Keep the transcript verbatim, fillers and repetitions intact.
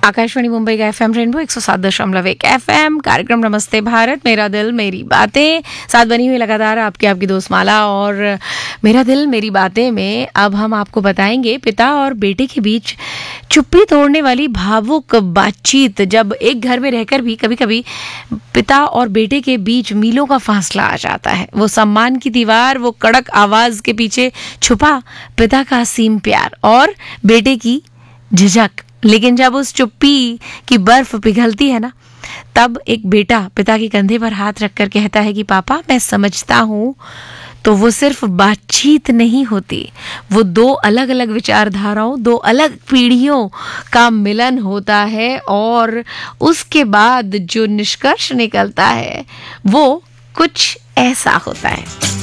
आकाशवाणी मुंबई का FM rainbow एक सौ सात दशमलव एक एफएम कार्यक्रम नमस्ते भारत, मेरा दिल मेरी बातें साथ बनी हुई लगातार आपकी आपकी दोस्त माला। और मेरा दिल मेरी बातें में अब हम आपको बताएंगे पिता और बेटे के बीच चुप्पी तोड़ने वाली भावुक बातचीत। जब एक घर में रहकर भी कभी कभी पिता और बेटे के बीच मीलों का फासला आ जाता है, वो सम्मान की दीवार, वो कड़क आवाज के पीछे छुपा पिता का असीम प्यार और बेटे की झिझक। लेकिन जब उस चुप्पी की बर्फ पिघलती है ना, तब एक बेटा पिता के कंधे पर हाथ रखकर कहता है कि पापा मैं समझता हूँ, तो वो सिर्फ बातचीत नहीं होती, वो दो अलग अलग विचारधाराओं, दो अलग पीढ़ियों का मिलन होता है। और उसके बाद जो निष्कर्ष निकलता है वो कुछ ऐसा होता है।